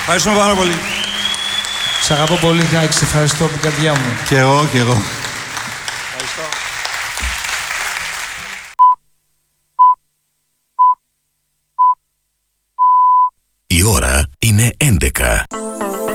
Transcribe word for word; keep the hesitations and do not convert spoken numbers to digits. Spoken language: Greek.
Ευχαριστούμε πάρα πολύ. Σ' αγαπώ πολύ, Χάκη. Σε ευχαριστώ από την καρδιά μου. Και εγώ, και εγώ. Ευχαριστώ. Η ώρα είναι έντεκα.